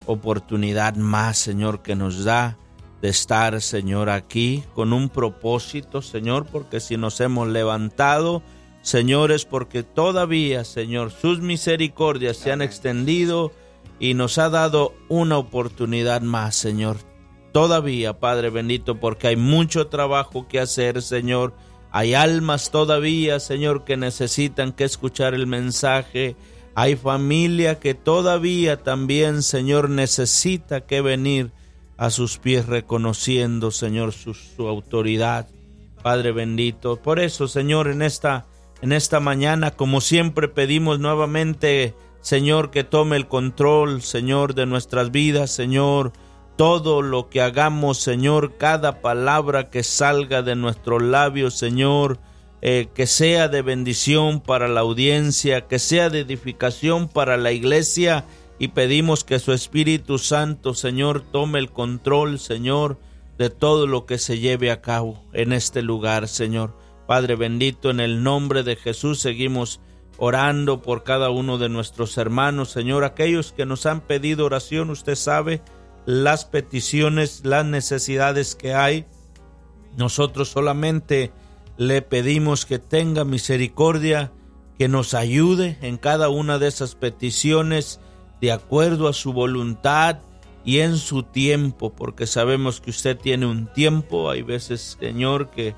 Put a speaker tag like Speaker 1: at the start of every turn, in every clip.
Speaker 1: oportunidad más, Señor, que nos da de estar, Señor, aquí con un propósito, Señor, porque si nos hemos levantado, Señor, es porque todavía, Señor, sus misericordias se han extendido y nos ha dado una oportunidad más, Señor. Todavía, Padre bendito, porque hay mucho trabajo que hacer, Señor. Hay almas todavía, Señor, que necesitan que escuchar el mensaje. Hay familia que todavía también, Señor, necesita que venir a sus pies reconociendo, Señor, su autoridad. Padre bendito, por eso, Señor, en esta mañana, como siempre, pedimos nuevamente, Señor, que tome el control, Señor, de nuestras vidas, Señor. Todo lo que hagamos, Señor, cada palabra que salga de nuestros labios, Señor, que sea de bendición para la audiencia, que sea de edificación para la iglesia, y pedimos que su Espíritu Santo, Señor, tome el control, Señor, de todo lo que se lleve a cabo en este lugar, Señor. Padre bendito, en el nombre de Jesús seguimos orando por cada uno de nuestros hermanos, Señor, aquellos que nos han pedido oración. Usted sabe las peticiones, las necesidades que hay. Nosotros solamente le pedimos que tenga misericordia, que nos ayude en cada una de esas peticiones de acuerdo a su voluntad y en su tiempo, porque sabemos que usted tiene un tiempo. Hay veces, Señor, que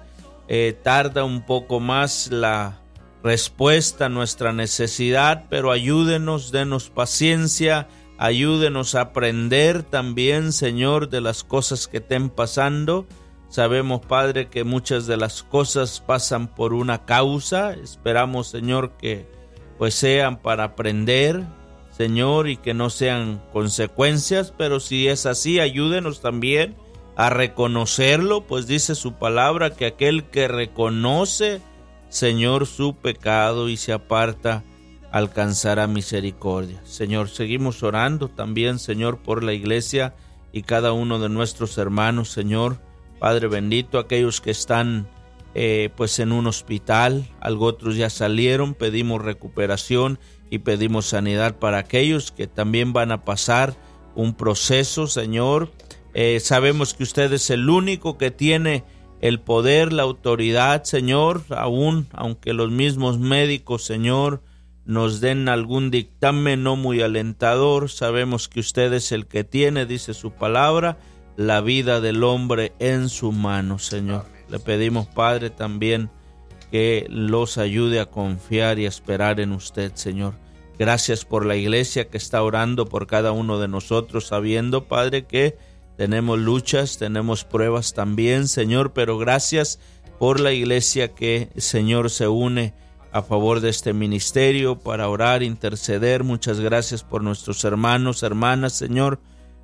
Speaker 1: tarda un poco más la respuesta a nuestra necesidad, pero ayúdenos, denos paciencia. Ayúdenos a aprender también, Señor, de las cosas que estén pasando. Sabemos, Padre, que muchas de las cosas pasan por una causa. Esperamos, Señor, que pues sean para aprender, Señor, y que no sean consecuencias. Pero si es así, ayúdenos también a reconocerlo, pues dice su palabra que aquel que reconoce, Señor, su pecado y se aparta, alcanzará misericordia. Señor, seguimos orando también, Señor, por la iglesia y cada uno de nuestros hermanos, Señor. Padre bendito, aquellos que están pues en un hospital, otros ya salieron, pedimos recuperación y pedimos sanidad para aquellos que también van a pasar un proceso, Señor. Sabemos que usted es el único que tiene el poder, la autoridad, Señor, aunque los mismos médicos, Señor, nos den algún dictamen no muy alentador. Sabemos que usted es el que tiene, dice su palabra, la vida del hombre en su mano, Señor. Le pedimos, Padre, también que los ayude a confiar y a esperar en usted, Señor. Gracias por la iglesia que está orando por cada uno de nosotros, sabiendo, Padre, que tenemos luchas, tenemos pruebas también, Señor, pero gracias por la iglesia que, Señor, se une a favor de este ministerio para orar, interceder. Muchas gracias por nuestros hermanos, hermanas, Señor,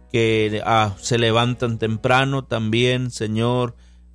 Speaker 1: que se levantan temprano también, Señor,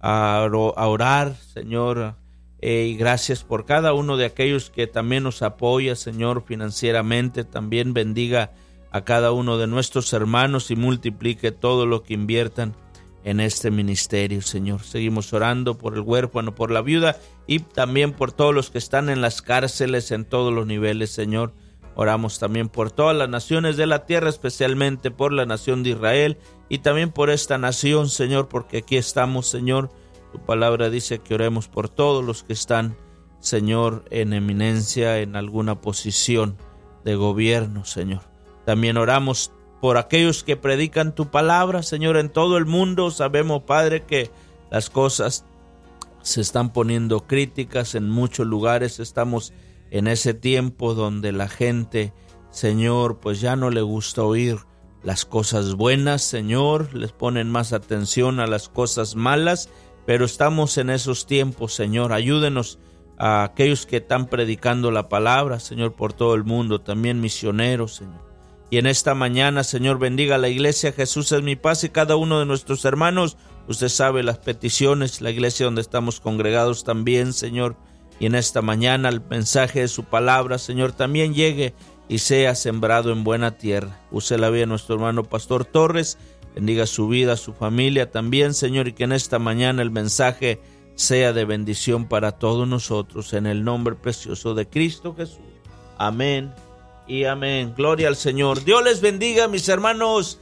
Speaker 1: a orar, Señor, y gracias por cada uno de aquellos que también nos apoya, Señor, financieramente. También bendiga a cada uno de nuestros hermanos y multiplique todo lo que inviertan en este ministerio, Señor. Seguimos orando por el huérfano, por la viuda y también por todos los que están en las cárceles en todos los niveles, Señor. Oramos también por todas las naciones de la tierra, especialmente por la nación de Israel y también por esta nación, Señor, porque aquí estamos, Señor. Tu palabra dice que oremos por todos los que están, Señor, en eminencia, en alguna posición de gobierno, Señor. También oramos por aquellos que predican tu palabra, Señor, en todo el mundo. Sabemos, Padre, que las cosas se están poniendo críticas en muchos lugares. Estamos en ese tiempo donde la gente, Señor, pues ya no le gusta oír las cosas buenas, Señor. Les ponen más atención a las cosas malas, pero estamos en esos tiempos, Señor. Ayúdenos a aquellos que están predicando la palabra, Señor, por todo el mundo. También misioneros, Señor. Y en esta mañana, Señor, bendiga a la iglesia. Jesús es mi paz y cada uno de nuestros hermanos. Usted sabe las peticiones, la iglesia donde estamos congregados también, Señor. Y en esta mañana el mensaje de su palabra, Señor, también llegue y sea sembrado en buena tierra. Use la vida de nuestro hermano Pastor Torres. Bendiga su vida, su familia también, Señor. Y que en esta mañana el mensaje sea de bendición para todos nosotros. En el nombre precioso de Cristo Jesús. Amén y amén. Gloria al Señor. Dios les bendiga, mis hermanos.